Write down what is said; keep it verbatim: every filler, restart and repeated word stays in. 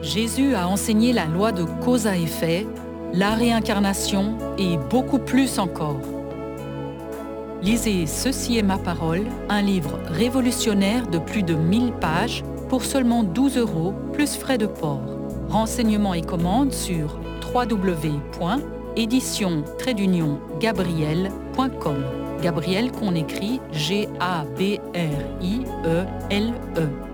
Jésus a enseigné la loi de cause à effet, la réincarnation et beaucoup plus encore. Lisez Ceci est ma parole, un livre révolutionnaire de plus de mille pages pour seulement douze euros plus frais de port. Renseignements et commandes sur w w w point édition tiret gabriel point com. Gabriel qu'on écrit G A B R I E L E.